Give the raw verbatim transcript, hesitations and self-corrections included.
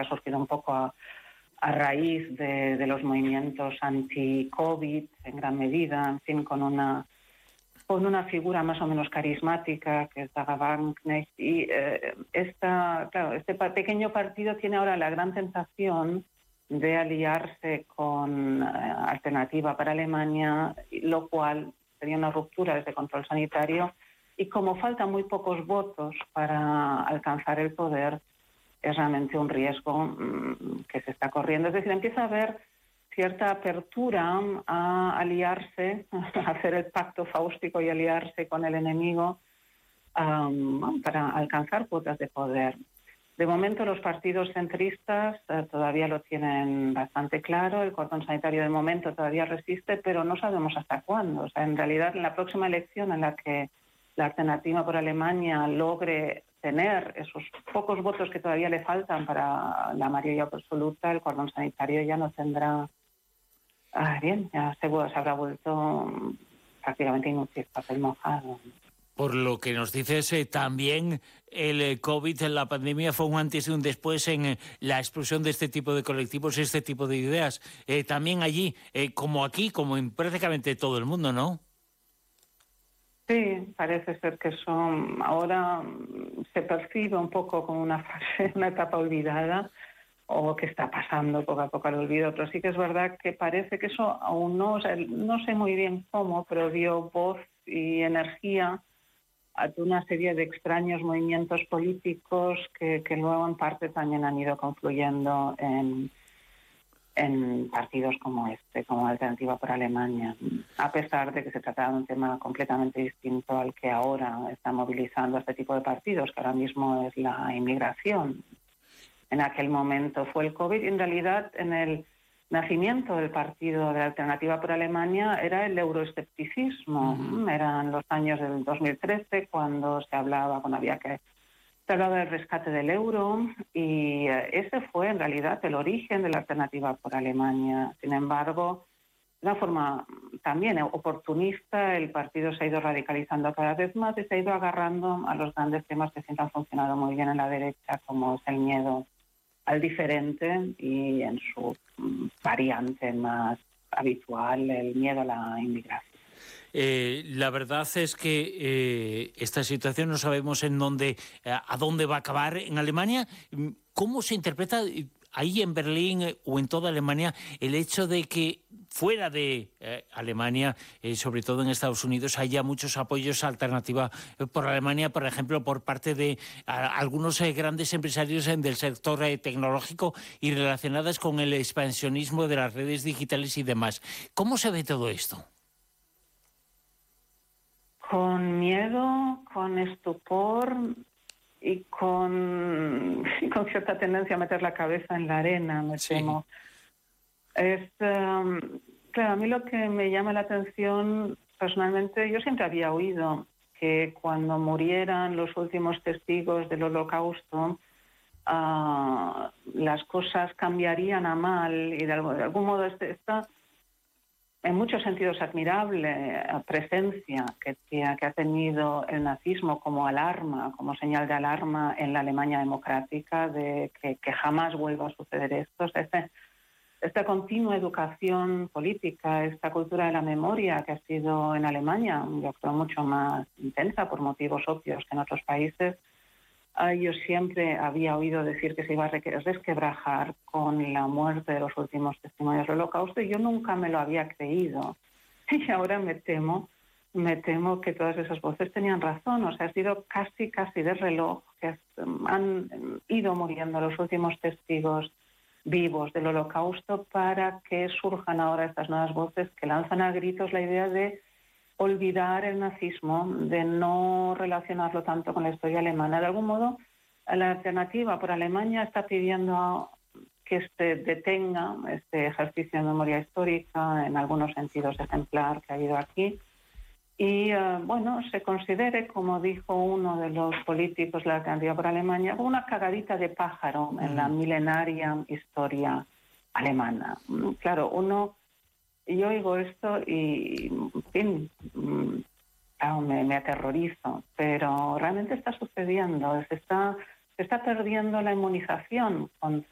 que ha surgido un poco a, a raíz de, de los movimientos anti-COVID en gran medida, en fin, con una con una figura más o menos carismática que es Daga Wagenknecht. Y eh, esta, claro, este pequeño partido tiene ahora la gran tentación de aliarse con eh, Alternativa para Alemania, lo cual sería una ruptura desde control sanitario. Y como faltan muy pocos votos para alcanzar el poder, es realmente un riesgo mmm, que se está corriendo. Es decir, empieza a haber cierta apertura a aliarse, a hacer el pacto fáustico y aliarse con el enemigo um, para alcanzar cuotas de poder. De momento los partidos centristas eh, todavía lo tienen bastante claro, el cordón sanitario de momento todavía resiste, pero no sabemos hasta cuándo. O sea, en realidad, en la próxima elección en la que la Alternativa por Alemania logre tener esos pocos votos que todavía le faltan para la mayoría absoluta, el cordón sanitario ya no tendrá... Ah, bien, ya se, se habrá vuelto prácticamente inútil, papel mojado. Por lo que nos dices, eh, también el eh, COVID, la pandemia, fue un antes y un después en eh, la explosión de este tipo de colectivos, este tipo de ideas. Eh, también allí, eh, como aquí, como en prácticamente todo el mundo, ¿no? Sí, parece ser que son ahora se percibe un poco como una fase, una etapa olvidada, o que está pasando poco a poco al olvido, pero sí que es verdad que parece que eso aún no, o sea, no sé muy bien cómo, pero dio voz y energía a una serie de extraños movimientos políticos que, que luego en parte también han ido confluyendo en, en partidos como este, como Alternativa por Alemania, a pesar de que se trataba de un tema completamente distinto al que ahora está movilizando este tipo de partidos, que ahora mismo es la inmigración. En aquel momento fue el COVID, y en realidad en el nacimiento del partido de Alternativa por Alemania era el euroescepticismo. Uh-huh. Eran los años del dos mil trece cuando se hablaba, cuando había que se hablaba del rescate del euro, y ese fue en realidad el origen de la Alternativa por Alemania. Sin embargo, de una forma también oportunista, el partido se ha ido radicalizando cada vez más y se ha ido agarrando a los grandes temas que siempre han funcionado muy bien en la derecha, como es el miedo al diferente y en su variante más habitual, el miedo a la inmigración. Eh, la verdad es que eh, esta situación no sabemos en dónde, eh, a dónde va a acabar en Alemania. ¿Cómo se interpreta ahí en Berlín eh, o en toda Alemania el hecho de que fuera de eh, Alemania, eh, sobre todo en Estados Unidos, haya muchos apoyos a Alternativa por Alemania, por ejemplo, por parte de a, algunos eh, grandes empresarios en, del sector eh, tecnológico y relacionadas con el expansionismo de las redes digitales y demás? ¿Cómo se ve todo esto? Con miedo, con estupor y con, y con cierta tendencia a meter la cabeza en la arena, me sí. temo. Es, um, claro, a mí lo que me llama la atención personalmente, yo siempre había oído que cuando murieran los últimos testigos del Holocausto, uh, las cosas cambiarían a mal, y de algún, de algún modo este, esta, en muchos sentidos admirable presencia que, que ha tenido el nazismo como alarma, como señal de alarma en la Alemania democrática, de que, que jamás vuelva a suceder esto. Este, esta continua educación política, esta cultura de la memoria que ha sido en Alemania, yo creo, mucho más intensa por motivos obvios que en otros países. Yo siempre había oído decir que se iba a resquebrajar con la muerte de los últimos testimonios del Holocausto, y yo nunca me lo había creído. Y ahora me temo, me temo que todas esas voces tenían razón. O sea, ha sido casi, casi de reloj que han ido muriendo los últimos testigos vivos del Holocausto para que surjan ahora estas nuevas voces que lanzan a gritos la idea de olvidar el nazismo, de no relacionarlo tanto con la historia alemana. De algún modo, la Alternativa por Alemania está pidiendo que se detenga este ejercicio de memoria histórica, en algunos sentidos ejemplar, que ha habido aquí, y, uh, bueno, se considere, como dijo uno de los políticos de la Alternativa por Alemania, una cagadita de pájaro en la milenaria historia alemana. Claro, uno... Yo oigo esto y, en fin, me, me aterrorizo, pero realmente está sucediendo, se está, se está perdiendo la inmunización contra